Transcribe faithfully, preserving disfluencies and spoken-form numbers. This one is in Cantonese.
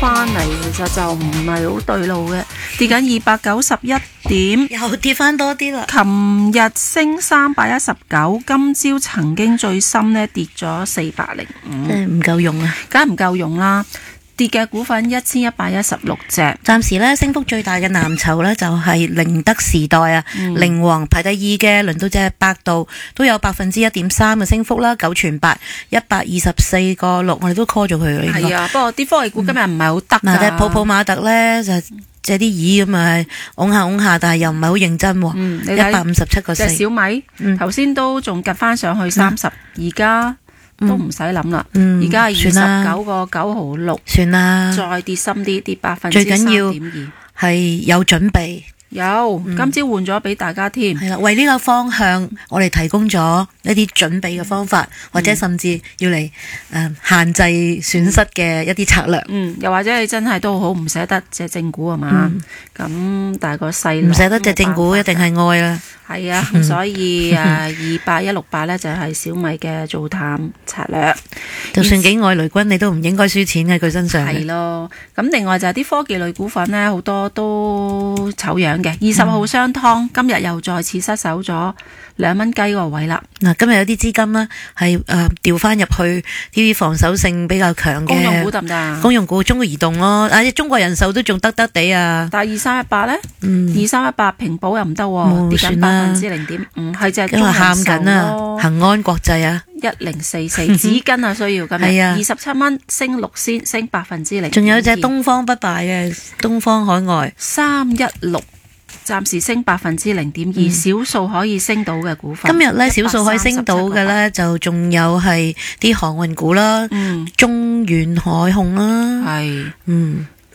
翻嚟，其實就唔係好對路嘅，跌緊二百九十一點， 又跌翻多啲啦。 琴日升三百一十九，今朝曾經最深呢跌咗四百零五， 即係唔夠用啊！ 梗係唔夠用啦。跌嘅股份一千一百一十六隻， 暫時咧升幅最大嘅藍籌咧就係寧德時代啊，寧王、嗯、排第二嘅，輪到隻百度都有百分之一點三嘅升幅啦，九全八一百二十四個六，我哋都 call 咗佢。 係啊，不過啲科技股今日唔係好得㗎。 嗱、嗯，普普馬特咧就借啲耳咁啊，拱下拱下，但係又唔係好認真喎。嗯，一百五十七個四。 隻小米頭先、嗯、都仲夾翻上去三十、嗯，而家。都唔使諗啦，而家係二十九個九毫六， 算啦， 再跌深啲，跌百分之三點二， 係有準備。 有，嗯、今朝換咗俾大家添。 係啦，為呢個方向，我哋提供咗一啲準備嘅方法，嗯、或者甚至要嚟誒、呃、限制損失嘅一啲策略。 嗯，又或者你真係都好唔捨得隻正股啊嘛？咁、嗯、但係個細唔捨得隻正股一定係愛啦。 係啊，咁所以誒二八一六八咧就係小米嘅做淡策略。 就算幾愛雷軍，你都唔應該輸錢喺佢身上。 係咯，咁另外就係啲科技類股份咧，好多都醜樣嘅。二十號商湯今日又再次失守咗兩蚊雞個位啦。 嗱，今日有啲資金呢係誒調翻入去啲防守性比較強嘅公用股得唔得啊？ 公用股中國移動咯，啊中國人壽都仲得得地啊。 但係二三一八咧，二三一八平保又唔得，跌緊百分之零點五，係隻中國人壽咯。 恒安國際啊， 一零四四紙巾啊，需要今日二十七蚊升六仙，升百分之零。 仲有隻東方不敗嘅東方海外三一六。暫時升百分之零點二，少數可以升到嘅股份。 今日咧少數可以升到嘅咧，就仲有係啲航運股啦，嗯、中遠海控啦， 係， 嗯，